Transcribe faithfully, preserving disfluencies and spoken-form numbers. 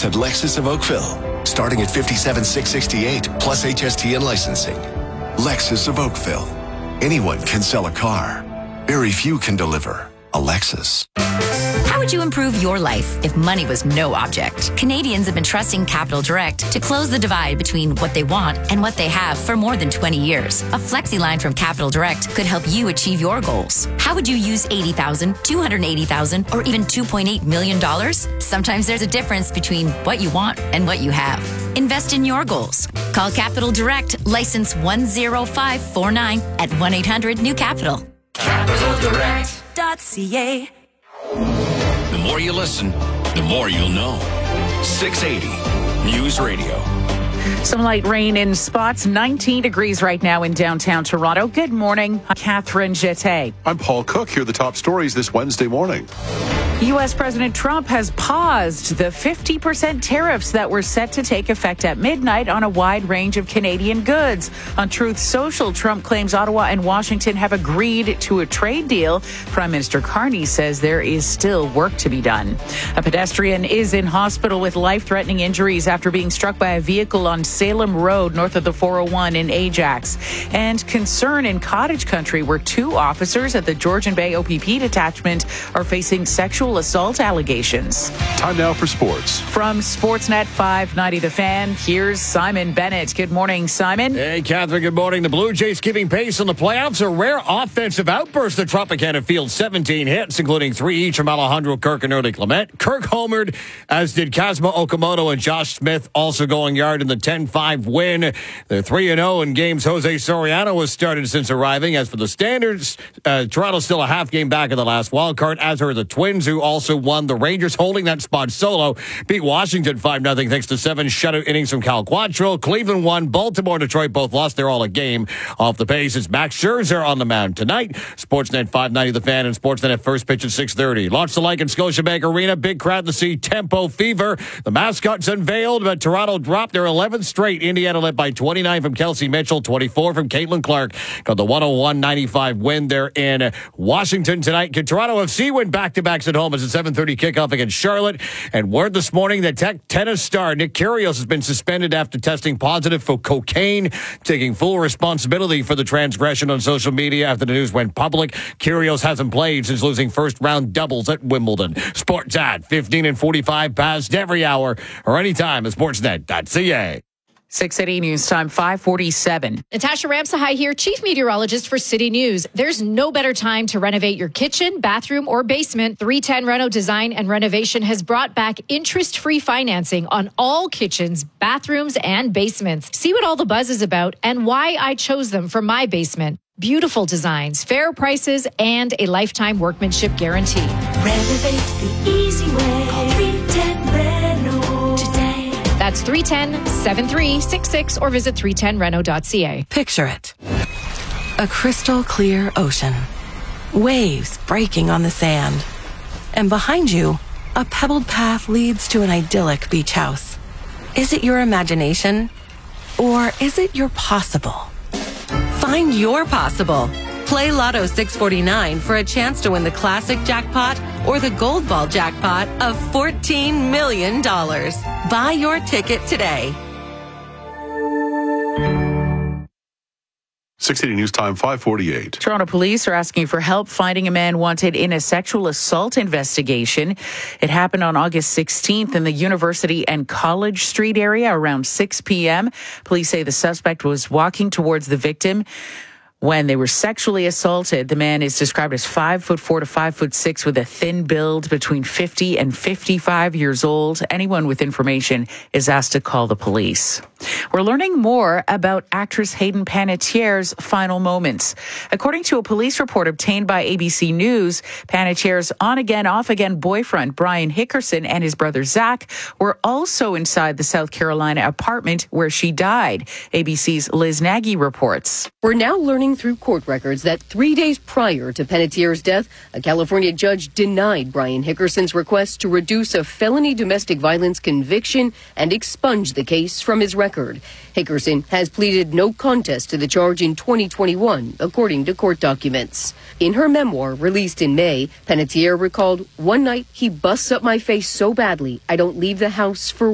at Lexus of Oakville, starting at fifty-seven thousand six hundred sixty-eight dollars plus H S T and licensing. Lexus of Oakville. Anyone can sell a car. Very few can deliver a Lexus. How would you improve your life if money was no object? Canadians have been trusting Capital Direct to close the divide between what they want and what they have for more than twenty years. A flexi line from Capital Direct could help you achieve your goals. How would you use eighty thousand dollars, two hundred eighty thousand dollars, or even two point eight million dollars? Sometimes there's a difference between what you want and what you have. Invest in your goals. Call Capital Direct, license one zero five four nine at one eight hundred new capital. capital direct dot c a. The more you listen, the more you'll know. six eighty News Radio. Some light rain in spots. nineteen degrees right now in downtown Toronto. Good morning. I'm Catherine Jeté. I'm Paul Cook. Here are the top stories this Wednesday morning. U S. President Trump has paused the fifty percent tariffs that were set to take effect at midnight on a wide range of Canadian goods. On Truth Social, Trump claims Ottawa and Washington have agreed to a trade deal. Prime Minister Carney says there is still work to be done. A pedestrian is in hospital with life-threatening injuries after being struck by a vehicle on Salem Road north of the four oh one in Ajax. And concern in Cottage Country, where two officers at the Georgian Bay O P P detachment are facing sexual assault allegations. Time now for sports. From Sportsnet five ninety The Fan, here's Simon Bennett. Good morning, Simon. Hey, Catherine, good morning. The Blue Jays keeping pace in the playoffs. A rare offensive outburst at Tropicana Field. seventeen hits, including three each from Alejandro Kirk and Early Clement. Kirk homered, as did Kazuma Okamoto and Josh Smith, also going yard in the ten five win. They're three and oh in games Jose Soriano has started since arriving. As for the standards, uh, Toronto's still a half game back in the last wild card, as are the Twins, who also won. The Rangers holding that spot solo. Beat Washington five nothing thanks to seven shutout innings from Cal Quantrill. Cleveland won. Baltimore and Detroit both lost. They're all a game off the pace. It's Max Scherzer on the mound tonight. Sportsnet five ninety The Fan and Sportsnet at first pitch at six thirty. Lots to like in Scotiabank Arena. Big crowd to see Tempo Fever. The mascot's unveiled, but Toronto dropped their eleventh straight. Indiana led by twenty-nine from Kelsey Mitchell, twenty-four from Caitlin Clark. Got the one oh one ninety-five win there in Washington tonight. Can Toronto F C win back-to-backs at home as a seven thirty kickoff against Charlotte? And word this morning that tech tennis star Nick Kyrgios has been suspended after testing positive for cocaine, taking full responsibility for the transgression on social media after the news went public. Kyrgios hasn't played since losing first-round doubles at Wimbledon. Sports at fifteen and forty-five past every hour or anytime at sportsnet dot c a. six eighty News Time, five forty-seven. Natasha Ramsahai here, Chief Meteorologist for City News. There's no better time to renovate your kitchen, bathroom, or basement. three ten Reno Design and Renovation has brought back interest-free financing on all kitchens, bathrooms, and basements. See what all the buzz is about and why I chose them for my basement. Beautiful designs, fair prices, and a lifetime workmanship guarantee. Renovate the easy way. Call three ten Reno today. That's three one zero, seven three six six or visit three ten reno dot c a. Picture it. A crystal clear ocean. Waves breaking on the sand. And behind you, a pebbled path leads to an idyllic beach house. Is it your imagination? Or is it your possible? Find your possible. Play Lotto six forty-nine for a chance to win the classic jackpot or the gold ball jackpot of fourteen million dollars. Buy your ticket today. six eighty News Time, five forty-eight. Toronto police are asking for help finding a man wanted in a sexual assault investigation. It happened on August sixteenth in the University and College Street area around six p.m. Police say the suspect was walking towards the victim when they were sexually assaulted. The man is described as five foot four to five foot six with a thin build, between fifty and fifty-five years old. Anyone with information is asked to call the police. We're learning more about actress Hayden Panettiere's final moments. According to a police report obtained by A B C News, Panettiere's on-again, off-again boyfriend, Brian Hickerson, and his brother Zach were also inside the South Carolina apartment where she died. A B C's Liz Nagy reports. We're now learning through court records that three days prior to Panettiere's death, a California judge denied Brian Hickerson's request to reduce a felony domestic violence conviction and expunge the case from his record. Hickerson has pleaded no contest to the charge in twenty twenty-one, according to court documents. In her memoir, released in May, Panettiere recalled, "One night he busts up my face so badly, I don't leave the house for